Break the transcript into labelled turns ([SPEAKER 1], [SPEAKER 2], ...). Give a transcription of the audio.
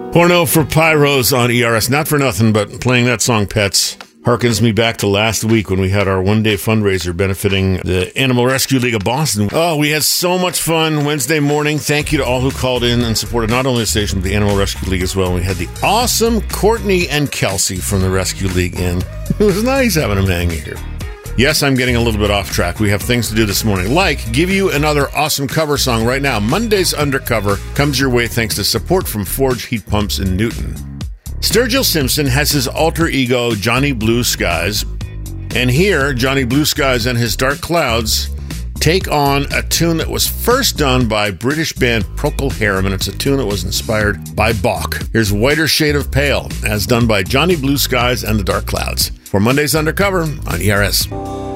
[SPEAKER 1] Porno for Pyros on ERS. Not for nothing, but playing that song, Pets, harkens me back to last week when we had our one-day fundraiser benefiting the Animal Rescue League of Boston. Oh, we had so much fun Wednesday morning. Thank you to all who called in and supported not only the station, but the Animal Rescue League as well. We had the awesome Courtney and Kelsey from the Rescue League in. It was nice having them hanging here. Yes, I'm getting a little bit off track. We have things to do this morning, like give you another awesome cover song right now. Monday's Undercover comes your way thanks to support from Forge Heat Pumps in Newton. Sturgill Simpson has his alter ego, Johnny Blue Skies. And here, Johnny Blue Skies and his Dark Clouds take on a tune that was first done by British band Procol Harum, and it's a tune that was inspired by Bach. Here's Whiter Shade of Pale, as done by Johnny Blue Skies and the Dark Clouds. For Monday's Undercover on ERS.